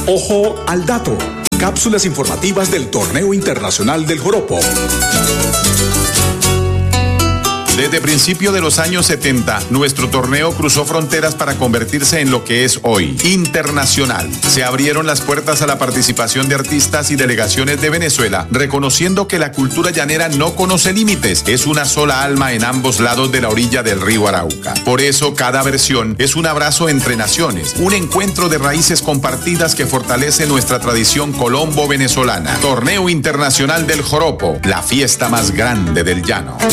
Ojo al dato. Cápsulas informativas del Torneo Internacional del Joropo. Desde principio de los años 70, nuestro torneo cruzó fronteras para convertirse en lo que es hoy, internacional. Se abrieron las puertas a la participación de artistas y delegaciones de Venezuela, reconociendo que la cultura llanera no conoce límites, es una sola alma en ambos lados de la orilla del río Arauca. Por eso, cada versión es un abrazo entre naciones, un encuentro de raíces compartidas que fortalece nuestra tradición colombo-venezolana. Torneo Internacional del Joropo, la fiesta más grande del llano.